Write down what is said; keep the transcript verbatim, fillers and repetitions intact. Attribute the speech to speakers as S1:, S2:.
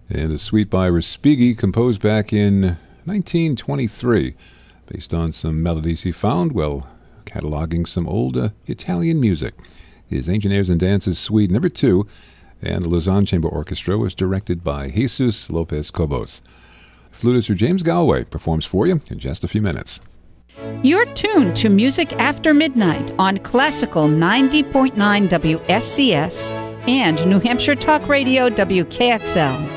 S1: And a suite by Respighi, composed back in nineteen twenty-three, based on some melodies he found while cataloging some old uh, Italian music. His Ancient Airs and Dances Suite number two, and the Lausanne Chamber Orchestra was directed by Jesus Lopez Cobos. Flutist Sir James Galway performs for you in just a few minutes.
S2: You're tuned to Music After Midnight on Classical ninety point nine W S C S and New Hampshire Talk Radio W K X L.